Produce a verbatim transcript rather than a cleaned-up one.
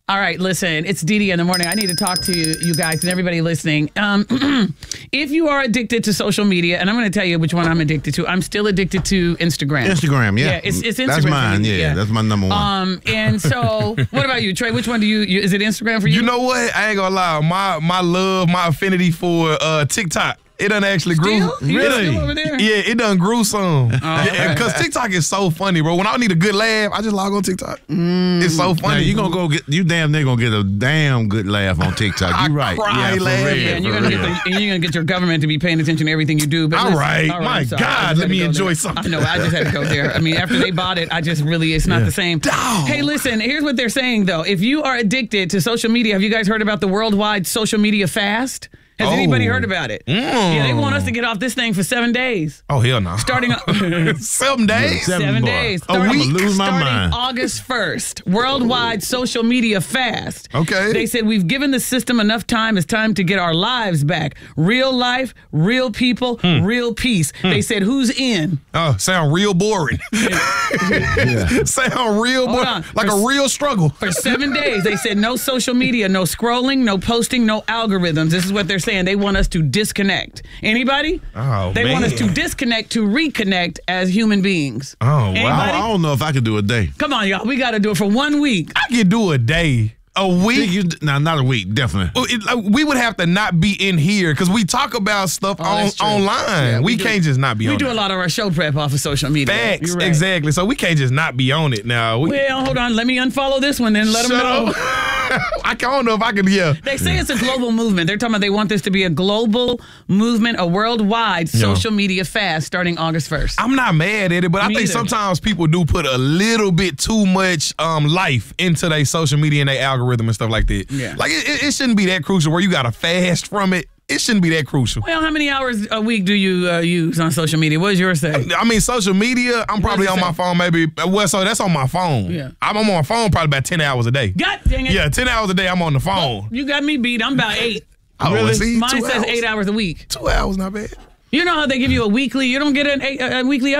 All right, listen, it's Dee Dee in the morning. I need to talk to you, you guys and everybody listening. Um, if you are addicted to social media, and I'm going to tell you which one I'm addicted to. I'm still addicted to Instagram. Instagram, yeah. Yeah, it's, it's Instagram. That's mine, yeah, yeah. That's my number one. Um, and so, what about you, Trey? Which one do you, you, is it Instagram for you? You know what? I ain't gonna lie. My my love, my affinity for uh, TikTok. It done actually grew. Still? You Really? still over there? Yeah, it done grew some. okay. Yeah, because TikTok is so funny, bro. When I need a good laugh, I just log on TikTok. Mm. It's so Now, funny. you gonna go get you damn near gonna get a damn good laugh on TikTok. You I right? cry yeah, for laughing. real, Yeah, and you're for gonna get real. the, and you're gonna get your government to be paying attention to everything you do. But All listen, right. all My I'm sorry. I God, just let had to me go enjoy there. something. I know. I just had to go there. I mean, after they bought it, I just really it's not the same. Dog. Hey, listen. Here's what they're saying though. If you are addicted to social media, have you guys heard about the worldwide social media fast? Has Oh. anybody heard about it? Mm. Yeah, they want us to get off this thing for seven days. Oh hell no. Starting seven days. Seven Seven bar. days. A Starting- week? I'ma lose my starting mind. August first. Worldwide social media fast. Okay. They said we've given the system enough time. It's time to get our lives back. Real life, real people, Hmm. real peace. They said who's in? Oh, sound real boring. Sound real Hold boring. on. Like For- a real struggle. For seven days, they said no social media, no scrolling, no posting, no algorithms. This is what they're saying. They want us to disconnect. Anybody? Oh, They want us to man. disconnect to reconnect as human beings. Oh, wow. Anybody? I, I don't know if I could do a day. Come on, y'all. We got to do it for one week. I could do a day. A week. Think you, nah, not a week, definitely. Well, it- like, we would have to not be in here because we talk about stuff Oh, on that's true. online. Yeah, we do- can't just not be We on do it. a lot of our show prep off of social media. Facts, You're right. exactly. So we can't just not be on it now. We, Well, hold on. Let me unfollow this one then. Let them Shut know. up. I don't know if I can, yeah. They say it's a global movement. They're talking about they want this to be a global movement, a worldwide social media fast starting August first. I'm not mad at it, but I Me think either. sometimes people do put a little bit too much um, life into their social media and their algorithm and stuff like that. Yeah. Like, it, it, it shouldn't be that crucial where you got to fast from it. It shouldn't be that crucial. Well, how many hours a week do you uh, use on social media? What does yours say? I mean, social media, I'm probably does it on my say? phone maybe, well, so that's on my phone. Yeah. I'm on my phone probably about ten hours a day. God dang it. Yeah, ten hours a day I'm on the phone. You got me beat. I'm about eight. Oh, Really? see, Mine two says hours. eight hours a week. Two hours, not bad. You know how they give you a weekly, you don't get an eight, a, a weekly